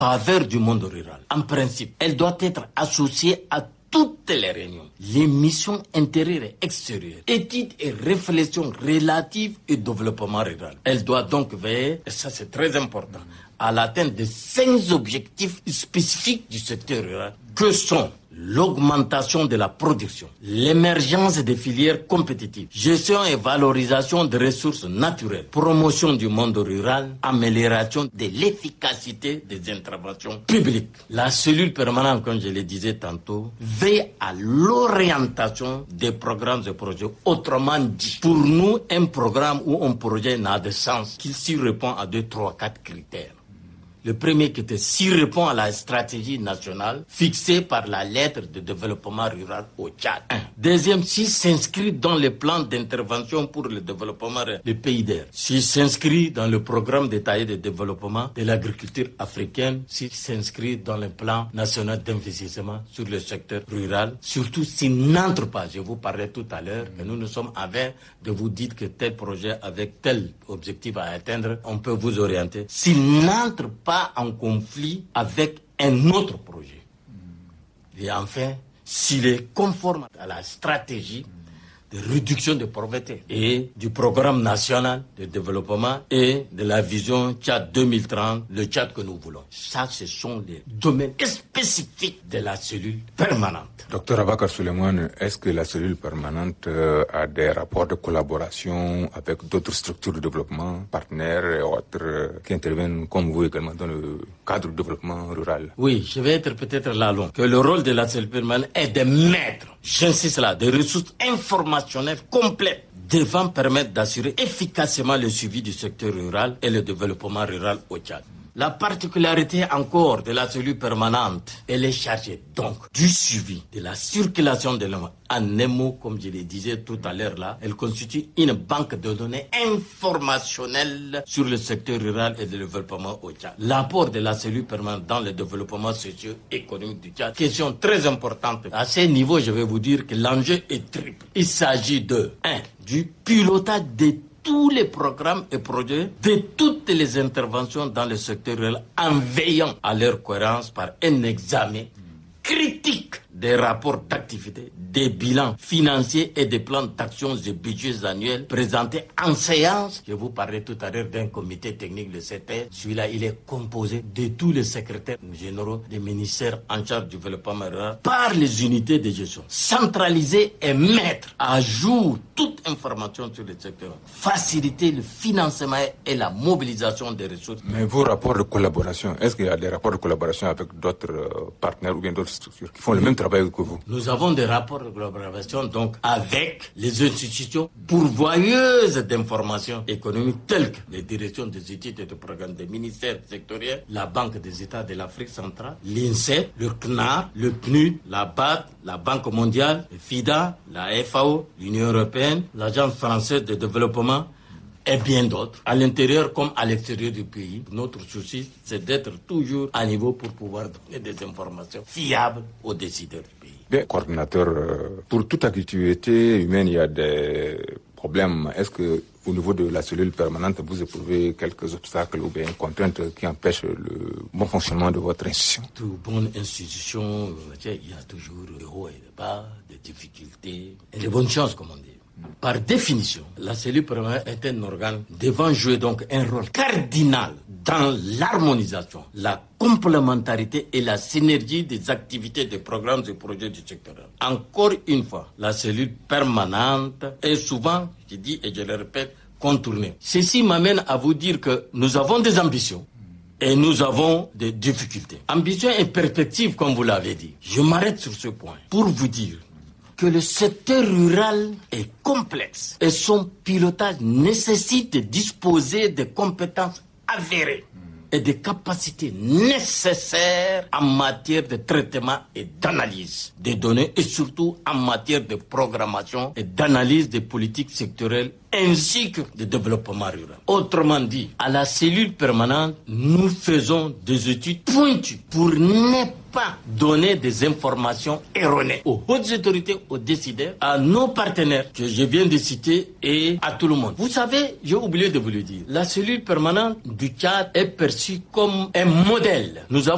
faveur du monde rural. En principe, elle doit être associée à toutes les réunions, les missions intérieures et extérieures, études et réflexions relatives au développement rural. Elle doit donc veiller, et ça c'est très important, à l'atteinte de 5 objectifs spécifiques du secteur rural, que sont l'augmentation de la production, l'émergence des filières compétitives, gestion et valorisation des ressources naturelles, promotion du monde rural, amélioration de l'efficacité des interventions publiques. La cellule permanente, comme je le disais tantôt, veille à l'orientation des programmes et projets. Autrement dit, pour nous, un programme ou un projet n'a de sens qu'il s'y répond à 2, 3, 4 critères. Le premier qui était s'y répond à la stratégie nationale fixée par la lettre de développement rural au Tchad. Deuxième, s'il s'inscrit dans le plan d'intervention pour le développement du PIDR. S'il s'inscrit dans le programme détaillé de développement de l'agriculture africaine. S'il s'inscrit dans le plan national d'investissement sur le secteur rural. Surtout s'il n'entre pas, je vous parlais tout à l'heure, que nous sommes en train de vous dire que tel projet avec tel objectif à atteindre, on peut vous orienter. S'il n'entre pas en conflit avec un autre projet. Et enfin, s'il est conforme à la stratégie de réduction de pauvreté et du programme national de développement et de la vision Tchad 2030, le Tchad que nous voulons. Ça, ce sont les domaines spécifiques de la cellule permanente. Docteur Abakar Souleymane, est-ce que la cellule permanente a des rapports de collaboration avec d'autres structures de développement, partenaires et autres qui interviennent comme vous également dans le cadre du développement rural? Oui, je vais être peut-être là long. Que le rôle de la cellule permanente est de mettre, j'insiste là, des ressources informationnelles complètes devant permettre d'assurer efficacement le suivi du secteur rural et le développement rural au Tchad. La particularité encore de la cellule permanente, elle est chargée donc du suivi de la circulation de l'homme. En un mot, comme je le disais tout à l'heure là, elle constitue une banque de données informationnelles sur le secteur rural et le développement au Tchad. L'apport de la cellule permanente dans le développement socio-économique du Tchad, question très importante. À ce niveau, je vais vous dire que l'enjeu est triple. Il s'agit de 1. Du pilotage de tous les programmes et projets, de toutes les interventions dans le secteur rural, en veillant à leur cohérence par un examen critique des rapports d'activité, des bilans financiers et des plans d'actions et budgets annuels présentés en séance. Je vous parlais tout à l'heure d'un comité technique de CTR. Celui-là, il est composé de tous les secrétaires généraux des ministères en charge du développement rural par les unités de gestion. Centraliser et mettre à jour toute information sur le secteur. Faciliter le financement et la mobilisation des ressources. Mais vos rapports de collaboration, est-ce qu'il y a des rapports de collaboration avec d'autres partenaires ou bien d'autres structures qui font le même travail que vous? Nous avons des rapports de collaboration donc avec les institutions pourvoyeuses d'informations économiques telles que les directions des études et des programmes des ministères sectoriels, la Banque des États de l'Afrique centrale, l'INSEE, le CNAR, le PNUD, la BAD, la Banque mondiale, le FIDA, la FAO, l'Union européenne, l'Agence française de développement et bien d'autres, à l'intérieur comme à l'extérieur du pays. Notre souci, c'est d'être toujours à niveau pour pouvoir donner des informations fiables aux décideurs du pays. Bien, coordinateur, pour toute activité humaine, il y a des problèmes. Est-ce que au niveau de la cellule permanente, vous éprouvez quelques obstacles ou bien contraintes qui empêchent le bon fonctionnement de votre institution? Toute bonne institution, il y a toujours des hauts et des bas, des difficultés et des bonnes choses, comme on dit. Par définition, la cellule permanente est un organe devant jouer donc un rôle cardinal dans l'harmonisation, la complémentarité et la synergie des activités, des programmes et projets du secteur. Encore une fois, la cellule permanente est souvent, je dis et je le répète, contournée. Ceci m'amène à vous dire que nous avons des ambitions et nous avons des difficultés. Ambition et perspective, comme vous l'avez dit. Je m'arrête sur ce point pour vous dire que le secteur rural est complexe et son pilotage nécessite de disposer de compétences avérées et des capacités nécessaires en matière de traitement et d'analyse des données et surtout en matière de programmation et d'analyse des politiques sectorielles ainsi que de développement rural. Autrement dit, à la cellule permanente, nous faisons des études pointues pour ne pas donner des informations erronées aux hautes autorités, aux décideurs, à nos partenaires que je viens de citer et à tout le monde. Vous savez, j'ai oublié de vous le dire, la cellule permanente du Tchad est perçue comme un modèle. Nous avons